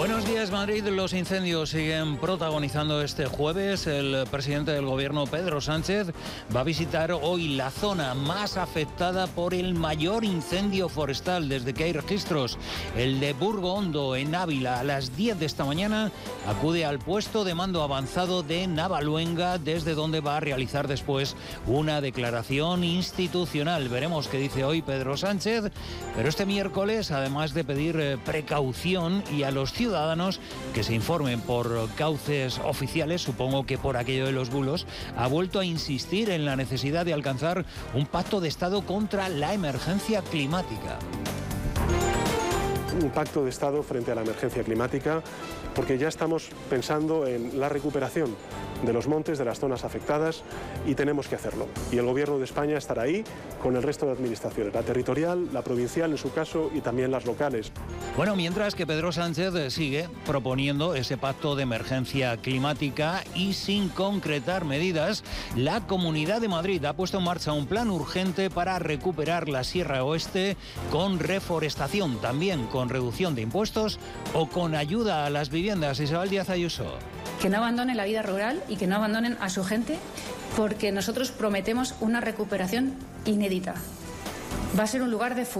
Buenos días, Madrid. Los incendios siguen protagonizando este jueves. El presidente del gobierno, Pedro Sánchez, va a visitar hoy la zona más afectada por el mayor incendio forestal desde que hay registros, el de Burgo Hondo, en Ávila. A las 10 de esta mañana acude al puesto de mando avanzado de Navaluenga, desde donde va a realizar después una declaración institucional. Veremos qué dice hoy Pedro Sánchez, pero este miércoles, además de pedir precaución y a los ciudadanos que se informen por cauces oficiales, supongo que por aquello de los bulos, ha vuelto a insistir en la necesidad de alcanzar un pacto de Estado contra la emergencia climática. Un pacto de Estado frente a la emergencia climática, porque ya estamos pensando en la recuperación de los montes, de las zonas afectadas, y tenemos que hacerlo. Y el Gobierno de España estará ahí con el resto de administraciones, la territorial, la provincial en su caso y también las locales. Bueno, mientras que Pedro Sánchez sigue proponiendo ese pacto de emergencia climática y sin concretar medidas, la Comunidad de Madrid ha puesto en marcha un plan urgente para recuperar la Sierra Oeste con reforestación, también con reducción de impuestos o con ayuda a las viviendas. Isabel Díaz Ayuso. Que no abandonen la vida rural y que no abandonen a su gente, porque nosotros prometemos una recuperación inédita. Va a ser un lugar de futuro.